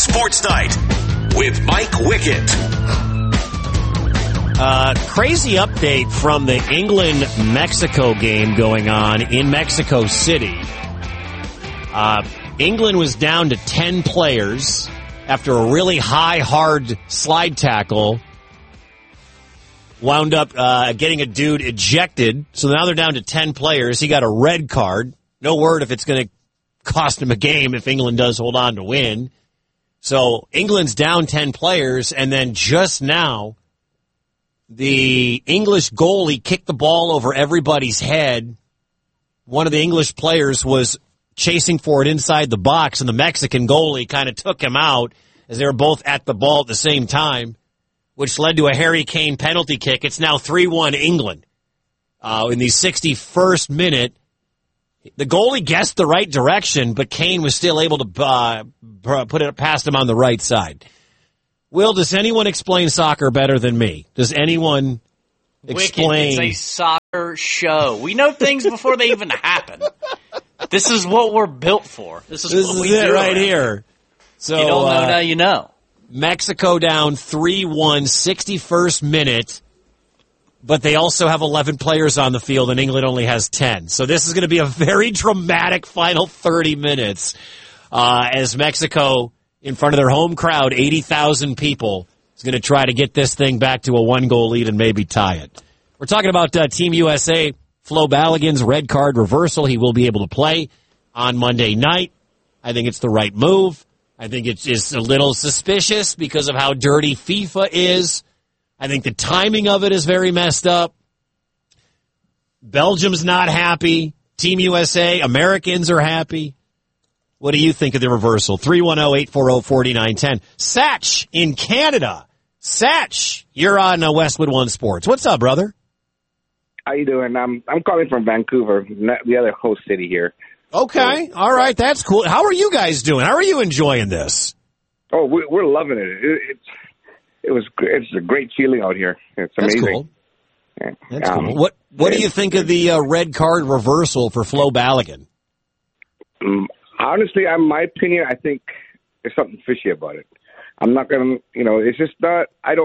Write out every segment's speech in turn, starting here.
Sports Night with Mike Wickett. Crazy update from the England-Mexico game going on in Mexico City. England was down to 10 players after a really high, hard slide tackle. Wound up getting a dude ejected. So now they're down to 10 players. He got a red card. No word if it's going to cost him a game if England does hold on to win. So England's down 10 players, and then just now, the English goalie kicked the ball over everybody's head. One of the English players was chasing for it inside the box, and the Mexican goalie kind of took him out as they were both at the ball at the same time, which led to a Harry Kane penalty kick. It's now 3-1 England. In the 61st minute, the goalie guessed the right direction, but Kane was still able to put it past him on the right side. Will, does anyone explain soccer better than me? Does anyone explain? Wicked, it's a soccer show. We know things before they even happen. This is what we're built for. This is what we do right here. So you don't know, now you know. Mexico down 3-1, 61st minute, but they also have 11 players on the field, and England only has 10. So this is going to be a very dramatic final 30 minutes as Mexico, in front of their home crowd, 80,000 people, is going to try to get this thing back to a one-goal lead and maybe tie it. We're talking about Team USA, Flo Balogun's red card reversal. He will be able to play on Monday night. I think it's the right move. I think it's a little suspicious because of how dirty FIFA is. I think the timing of it is very messed up. Belgium's not happy. Team USA, Americans are happy. What do you think of the reversal? 310-840-4910. Satch in Canada. Satch, you're on Westwood One Sports. What's up, brother? How you doing? I'm calling from Vancouver, the other host city here. Okay, all right, that's cool. How are you guys doing? How are you enjoying this? Oh, we're loving it. It's a great feeling out here. It's amazing. That's cool. That's cool. What do you think of the red card reversal for Flo Balogun? Honestly, in my opinion, I think there's something fishy about it. I'm not going to, it's just not,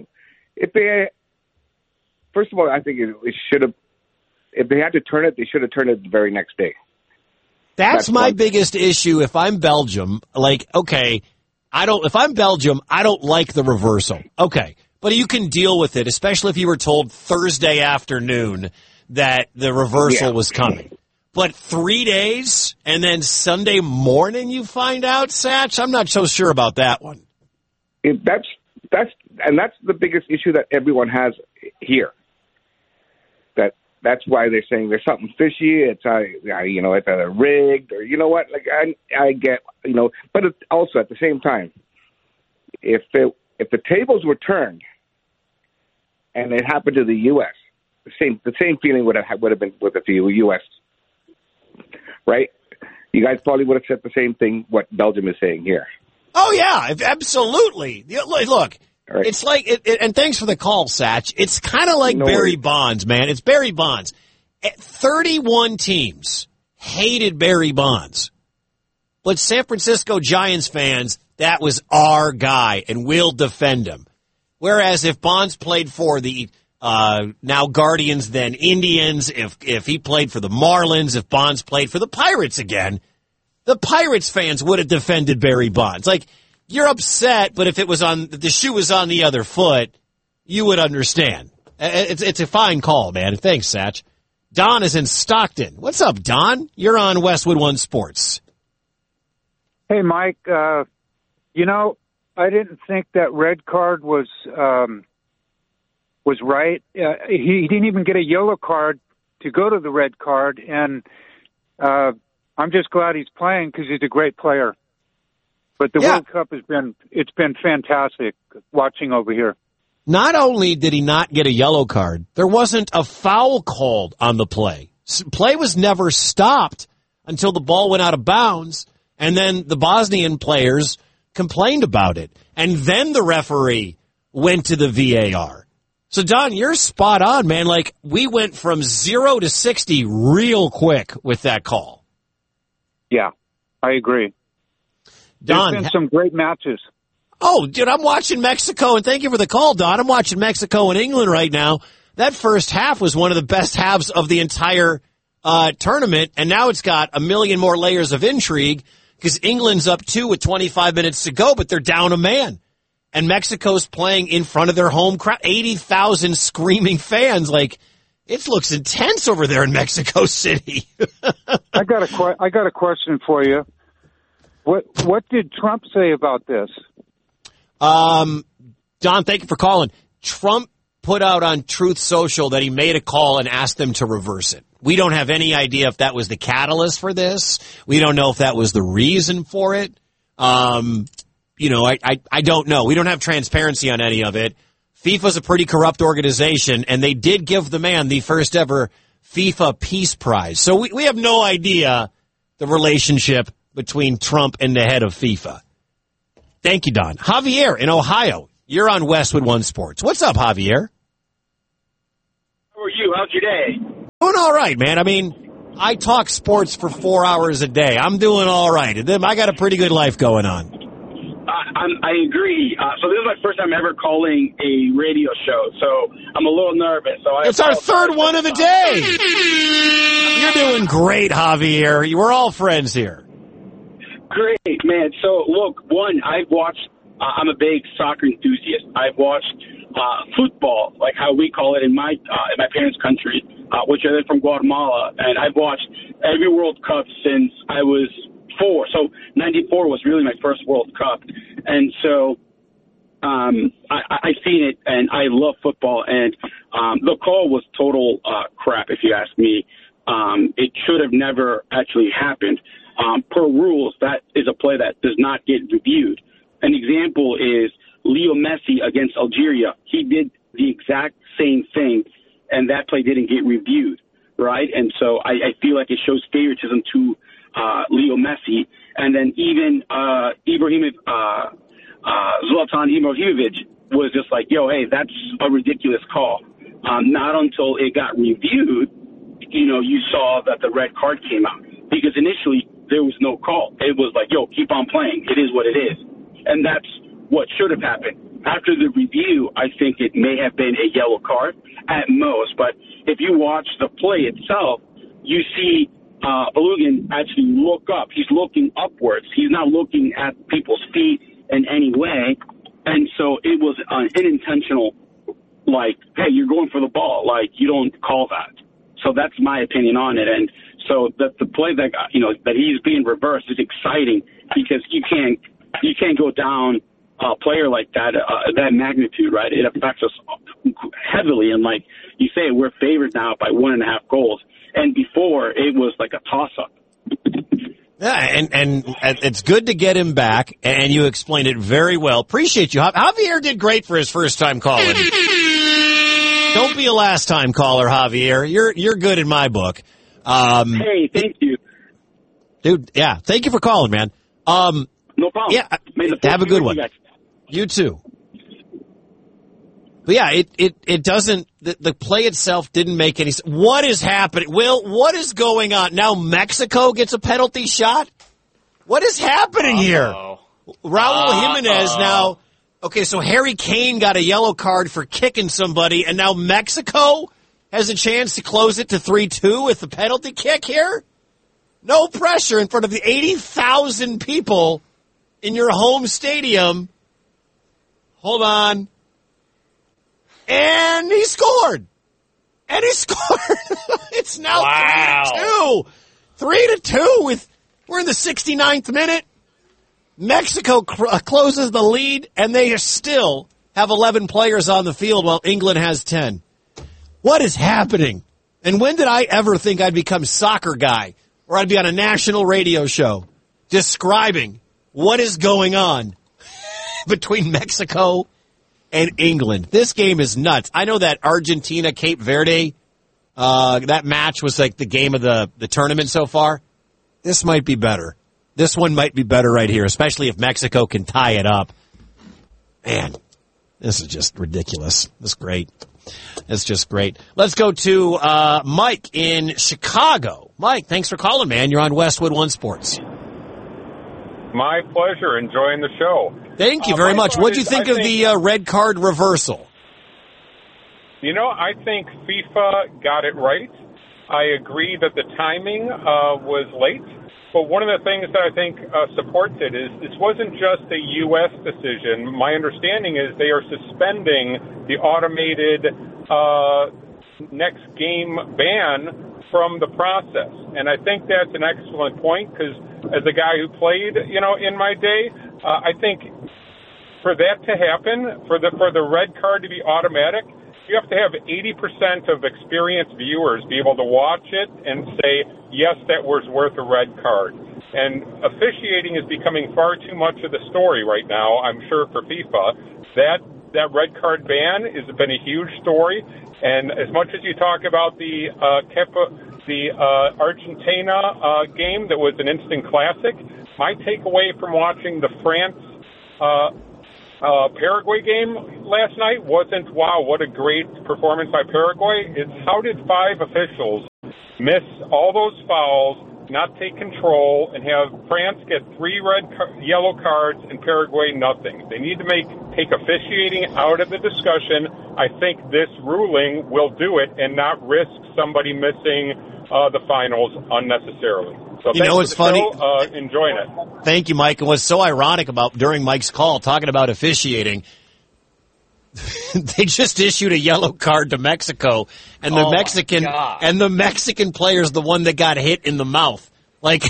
first of all, I think it should have, if they had to turn it, they should have turned it the very next day. That's my biggest issue. If I'm Belgium, if I'm Belgium, I don't like the reversal. Okay. But you can deal with it, especially if you were told Thursday afternoon that the reversal was coming. But 3 days and then Sunday morning you find out, Satch? I'm not so sure about that one. That's the biggest issue that everyone has here. That's why they're saying there's something fishy. It's it's either rigged or I get but it's also at the same time, if the tables were turned and it happened to the U.S., the same feeling would have been with the U.S. Right? You guys probably would have said the same thing what Belgium is saying here. Oh yeah, absolutely. Look. Right. It's like, and thanks for the call, Satch. It's kind of like Barry Bonds, man. It's Barry Bonds. 31 teams hated Barry Bonds. But San Francisco Giants fans, that was our guy, and we'll defend him. Whereas if Bonds played for the now Guardians, then Indians, if he played for the Marlins, if Bonds played for the Pirates again, the Pirates fans would have defended Barry Bonds. Like, you're upset, but if the shoe was on the other foot, you would understand. It's a fine call, man. Thanks, Satch. Don is in Stockton. What's up, Don? You're on Westwood One Sports. Hey, Mike. I didn't think that red card was right. He didn't even get a yellow card to go to the red card, and I'm just glad he's playing because he's a great player. But the World Cup it's been fantastic watching over here. Not only did he not get a yellow card, there wasn't a foul called on the play. Play was never stopped until the ball went out of bounds, and then the Bosnian players complained about it. And then the referee went to the VAR. So, Don, you're spot on, man. Like, we went from 0 to 60 real quick with that call. Yeah, I agree. Don, there's been some great matches. Oh, dude, I'm watching Mexico, and thank you for the call, Don. I'm watching Mexico and England right now. That first half was one of the best halves of the entire tournament, and now it's got a million more layers of intrigue because England's up 2 with 25 minutes to go, but they're down a man. And Mexico's playing in front of their home crowd, 80,000 screaming fans. Like, it looks intense over there in Mexico City. I got a question for you. What did Trump say about this? Don, thank you for calling. Trump put out on Truth Social that he made a call and asked them to reverse it. We don't have any idea if that was the catalyst for this. We don't know if that was the reason for it. I don't know. We don't have transparency on any of it. FIFA's a pretty corrupt organization, and they did give the man the first ever FIFA Peace Prize. So we have no idea the relationship between Trump and the head of FIFA. Thank you, Don. Javier in Ohio, you're on Westwood One Sports. What's up, Javier? How are you? How's your day? Doing all right, man. I mean, I talk sports for 4 hours a day. I'm doing all right. I got a pretty good life going on. I agree. So this is my first time ever calling a radio show, so I'm a little nervous. It's our third one of the day. You're doing great, Javier. We're all friends here. Great, man. So, look, I'm a big soccer enthusiast. I've watched football, like how we call it in my parents' country, which are from Guatemala, and I've watched every World Cup since I was 4. So 94 was really my first World Cup. And so I've seen it, and I love football. And the call was total crap, if you ask me. It should have never actually happened. Per rules, that is a play that does not get reviewed. An example is Leo Messi against Algeria. He did the exact same thing, and that play didn't get reviewed, right? And so I feel like it shows favoritism to Leo Messi. And then even Zlatan Ibrahimovic was just like, yo, hey, that's a ridiculous call. Not until it got reviewed, you saw that the red card came out. Because initially, there was no call. It was like, yo, keep on playing. It is what it is. And that's what should have happened. After the review, I think it may have been a yellow card at most. But if you watch the play itself, you see Balogun actually look up. He's looking upwards. He's not looking at people's feet in any way. And so it was an unintentional, like, hey, you're going for the ball. Like, you don't call that. So that's my opinion on it. And so the play that that he's being reversed is exciting because you can't go down a player like that, that magnitude, right? It affects us heavily. And like you say, we're favored now by 1.5 goals. And before, it was like a toss-up. Yeah, and it's good to get him back, and you explained it very well. Appreciate you. Javier did great for his first time calling. Don't be a last-time caller, Javier. You're good in my book. Hey, thank you. Dude, yeah, thank you for calling, man. No problem. Yeah, have a good one. You too. But yeah, it doesn't, the play itself didn't make any sense. What is happening? Will, what is going on? Now Mexico gets a penalty shot? What is happening here? Raul Jimenez now, okay, so Harry Kane got a yellow card for kicking somebody, and now Mexico has a chance to close it to 3-2 with the penalty kick here? No pressure in front of the 80,000 people in your home stadium. Hold on. And he scored. And he scored. It's now 3-2. 3-2 we're in the 69th minute. Mexico closes the lead, and they still have 11 players on the field while England has 10. What is happening? And when did I ever think I'd become soccer guy, or I'd be on a national radio show describing what is going on between Mexico and England? This game is nuts. I know that Argentina-Cape Verde, that match was like the game of the tournament so far. This might be better. This one might be better right here, especially if Mexico can tie it up. Man, this is just ridiculous. This is great. It's just great. Let's go to Mike in Chicago. Mike, thanks for calling, man. You're on Westwood One Sports. My pleasure. Enjoying the show. Thank you very much. What do you think of the red card reversal? I think FIFA got it right. I agree that the timing was late. But one of the things that I think supports it is this wasn't just a U.S. decision. My understanding is they are suspending the automated next game ban from the process. And I think that's an excellent point because as a guy who played, in my day, I think for that to happen, for the red card to be automatic, you have to have 80% of experienced viewers be able to watch it and say, yes, that was worth a red card. And officiating is becoming far too much of the story right now, I'm sure, for FIFA. That red card ban has been a huge story. And as much as you talk about the Argentina game that was an instant classic, my takeaway from watching the France Paraguay game last night wasn't, wow, what a great performance by Paraguay. It's how did 5 officials miss all those fouls, not take control, and have France get 3 yellow cards and Paraguay nothing. They need to take officiating out of the discussion. I think this ruling will do it and not risk somebody missing the finals unnecessarily. So it's funny. Enjoying it. Thank you, Mike. And what's so ironic about during Mike's call talking about officiating, they just issued a yellow card to Mexico, and the Mexican player is the one that got hit in the mouth. Like,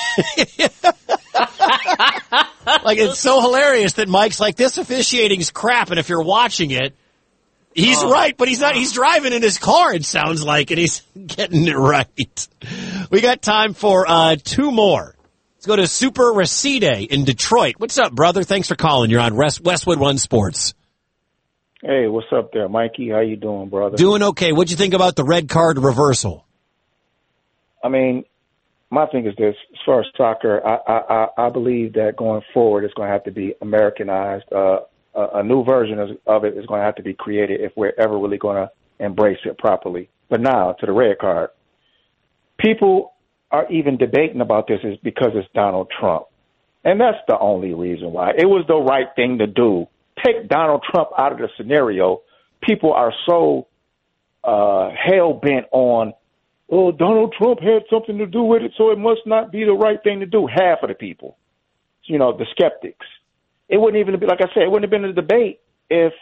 it's so hilarious that Mike's like, this officiating's crap, and if you're watching it, he's right, but he's not. He's driving in his car, it sounds like, and he's getting it right. We got time for 2 more. Let's go to Super Reside in Detroit. What's up, brother? Thanks for calling. You're on Westwood One Sports. Hey, what's up there, Mikey? How you doing, brother? Doing okay. What'd you think about the red card reversal? I mean, my thing is this. As far as soccer, I believe that going forward it's going to have to be Americanized. A new version of it is going to have to be created if we're ever really going to embrace it properly. But now, to the red card. People are even debating about this is because it's Donald Trump. And that's the only reason why. It was the right thing to do. Take Donald Trump out of the scenario. People are so hell-bent on, Donald Trump had something to do with it, so it must not be the right thing to do. Half of the people, the skeptics. It wouldn't even be, like I said, it wouldn't have been a debate if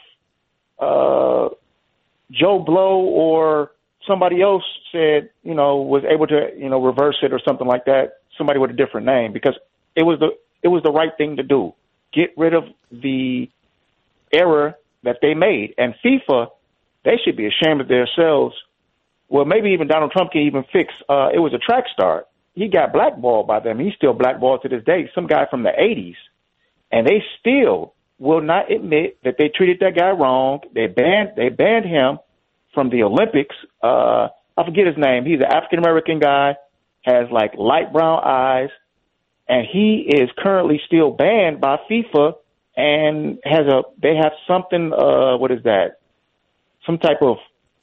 Joe Blow or somebody else said, was able to, reverse it or something like that, somebody with a different name, because it was the right thing to do. Get rid of the error that they made. And FIFA, they should be ashamed of themselves. Well, maybe even Donald Trump can even fix, it was a track star. He got blackballed by them. He's still blackballed to this day. Some guy from the 80s. And they still will not admit that they treated that guy wrong. They banned him from the Olympics. I forget his name. He's an African-American guy, has like light brown eyes, and he is currently still banned by FIFA and they have something, what is that? Some type of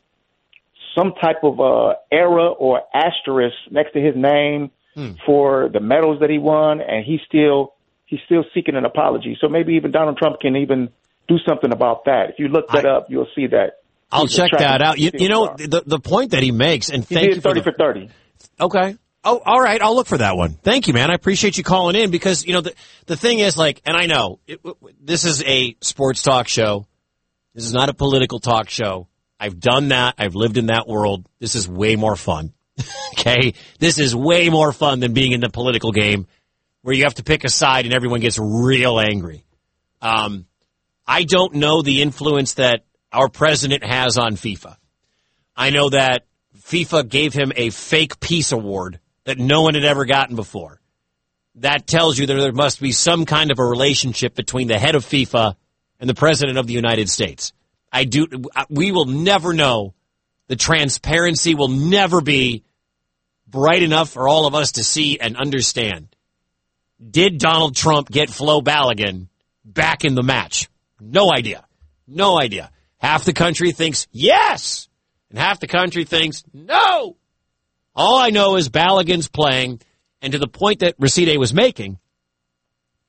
error or asterisk next to his name for the medals that he won, and he's still seeking an apology. So maybe even Donald Trump can even do something about that. If you look that up, you'll see that. I'll check that out. The point that he makes, and thank you 30 for 30. Okay. Oh, all right. I'll look for that one. Thank you, man. I appreciate you calling in because, the thing is, like, and I know this is a sports talk show. This is not a political talk show. I've done that. I've lived in that world. This is way more fun. Okay? This is way more fun than being in the political game where you have to pick a side and everyone gets real angry. I don't know the influence that our president has on FIFA. I know that FIFA gave him a fake peace award that no one had ever gotten before. That tells you that there must be some kind of a relationship between the head of FIFA and the president of the United States. We will never know. The transparency will never be bright enough for all of us to see and understand. Did Donald Trump get Flo Balogun back in the match? No idea. No idea. Half the country thinks yes, and half the country thinks no. All I know is Balogun's playing, and to the point that Reside was making,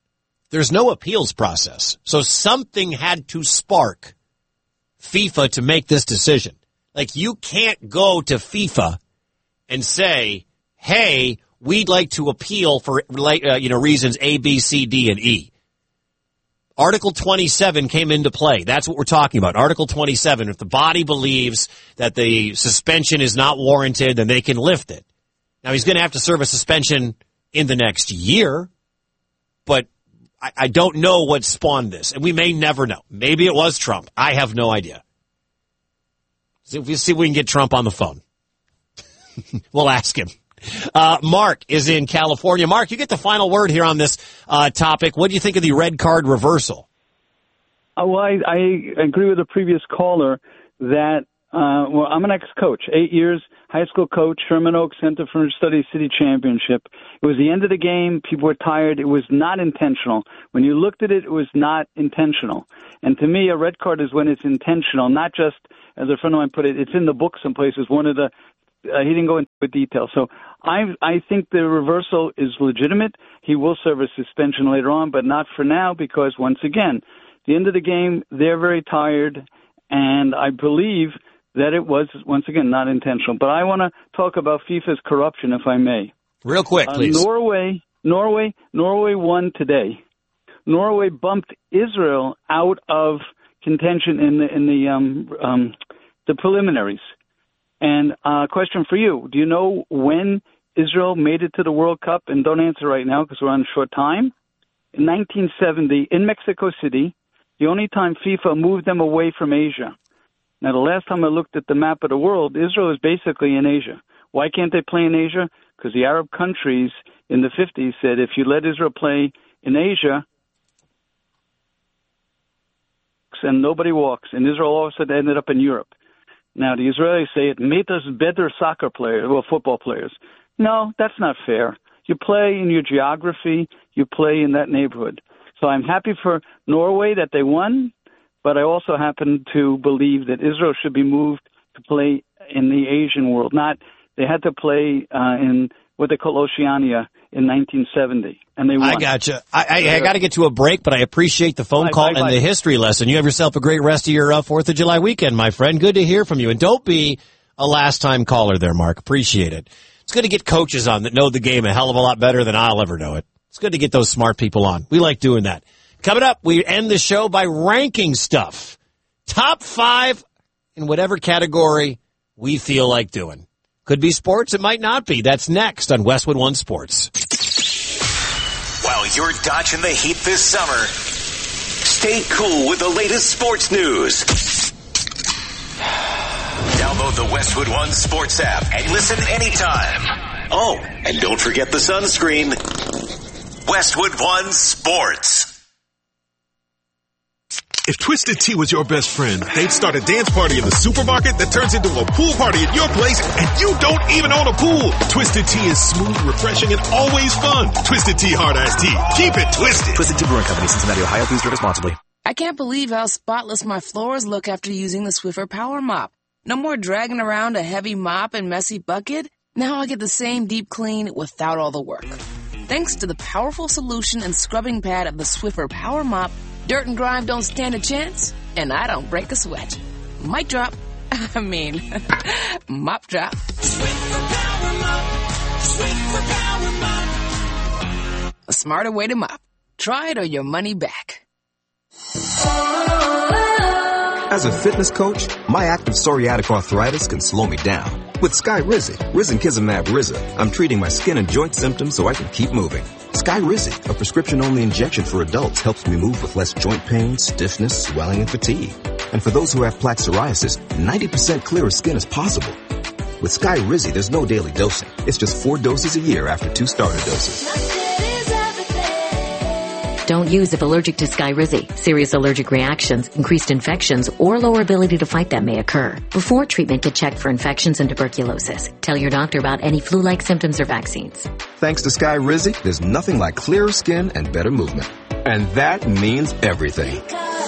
there's no appeals process. So something had to spark FIFA to make this decision. Like, you can't go to FIFA and say, hey, we'd like to appeal for reasons A, B, C, D, and E. Article 27 came into play. That's what we're talking about. Article 27. If the body believes that the suspension is not warranted, then they can lift it. Now, he's going to have to serve a suspension in the next year, but I don't know what spawned this, and we may never know. Maybe it was Trump. I have no idea. See if we can get Trump on the phone. We'll ask him. Mark is in California. Mark, you get the final word here on this topic. What do you think of the red card reversal? Well, I agree with the previous caller that, I'm an ex-coach, 8 years, high school coach, Sherman Oaks Center for Study City Championship. It was the end of the game. People were tired. It was not intentional. When you looked at it, it was not intentional. And to me, a red card is when it's intentional, not just, as a friend of mine put it, it's in the book some places. He didn't go into detail. So I think the reversal is legitimate. He will serve a suspension later on, but not for now because, once again, the end of the game, they're very tired, and I believe that it was, once again, not intentional. But I want to talk about FIFA's corruption, if I may. Real quick, please. Norway won today. Norway bumped Israel out of contention in the preliminaries. And question for you. Do you know when Israel made it to the World Cup? And don't answer right now because we're on short time. In 1970, in Mexico City, the only time FIFA moved them away from Asia. Now, the last time I looked at the map of the world, Israel is basically in Asia. Why can't they play in Asia? Because the Arab countries in the 50s said if you let Israel play in Asia, and nobody walks, and Israel all of a sudden ended up in Europe. Now, the Israelis say it made us better football players. No, that's not fair. You play in your geography. You play in that neighborhood. So I'm happy for Norway that they won, but I also happen to believe that Israel should be moved to play in the Asian world. They had to play in what they call Oceania in 1970, and they won. I gotcha. I got to get to a break, but I appreciate the phone call and the history lesson. You have yourself a great rest of your 4th of July weekend, my friend. Good to hear from you. And don't be a last-time caller there, Mark. Appreciate it. It's good to get coaches on that know the game a hell of a lot better than I'll ever know it. It's good to get those smart people on. We like doing that. Coming up, we end the show by ranking stuff. Top 5 in whatever category we feel like doing. Could be sports, it might not be. That's next on Westwood One Sports. While you're dodging the heat this summer, stay cool with the latest sports news. Download the Westwood One Sports app and listen anytime. Oh, and don't forget the sunscreen. Westwood One Sports. If Twisted Tea was your best friend, they'd start a dance party in the supermarket that turns into a pool party at your place, and you don't even own a pool. Twisted Tea is smooth, refreshing, and always fun. Twisted Tea Hard Iced Tea. Keep it twisted. Twisted Tea Brewing Company, Cincinnati, Ohio. Please drink responsibly. I can't believe how spotless my floors look after using the Swiffer Power Mop. No more dragging around a heavy mop and messy bucket. Now I get the same deep clean without all the work. Thanks to the powerful solution and scrubbing pad of the Swiffer Power Mop, dirt and grime don't stand a chance, and I don't break a sweat. Mic drop. Mop drop. Swiffer Power Mop. Swiffer Power Mop. A smarter way to mop. Try it or your money back. As a fitness coach, my active psoriatic arthritis can slow me down. With Skyrizi, Risankizumab Rizza, I'm treating my skin and joint symptoms so I can keep moving. Skyrizi, a prescription-only injection for adults, helps me move with less joint pain, stiffness, swelling, and fatigue. And for those who have plaque psoriasis, 90% clearer skin is possible. With Skyrizi, there's no daily dosing. It's just 4 doses a year after 2 starter doses. Don't use if allergic to Skyrizi. Serious allergic reactions, increased infections, or lower ability to fight them may occur. Before treatment, get checked for infections and tuberculosis. Tell your doctor about any flu-like symptoms or vaccines. Thanks to Skyrizi, there's nothing like clearer skin and better movement. And that means everything.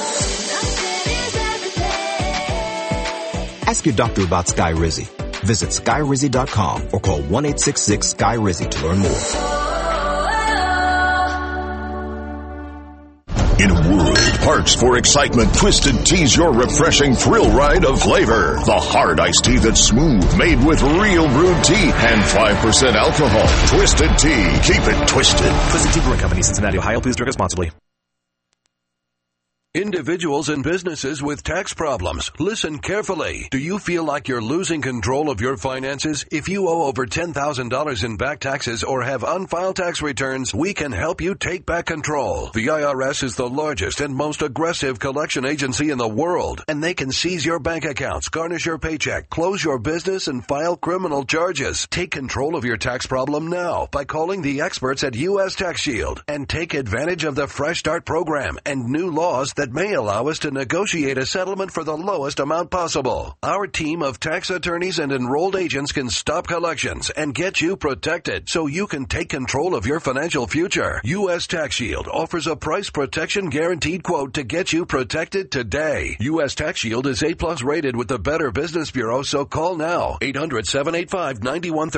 Ask your doctor about Skyrizi. Visit Skyrizi.com or call 1-866-SKY-RIZZI to learn more. In a world parched for excitement, Twisted Tea's your refreshing thrill ride of flavor. The hard iced tea that's smooth, made with real brewed tea and 5% alcohol. Twisted Tea. Keep it twisted. Twisted Tea Brewing Company, Cincinnati, Ohio. Please drink responsibly. Individuals and businesses with tax problems, listen carefully. Do you feel like you're losing control of your finances? If you owe over $10,000 in back taxes or have unfiled tax returns, we can help you take back control. The IRS is the largest and most aggressive collection agency in the world, and they can seize your bank accounts, garnish your paycheck, close your business, and file criminal charges. Take control of your tax problem now by calling the experts at U.S. Tax Shield and take advantage of the Fresh Start program and new laws that may allow us to negotiate a settlement for the lowest amount possible. Our team of tax attorneys and enrolled agents can stop collections and get you protected so you can take control of your financial future. U.S. Tax Shield offers a price protection guaranteed quote to get you protected today. U.S. Tax Shield is A+ rated with the Better Business Bureau, so call now. 800-785-9130.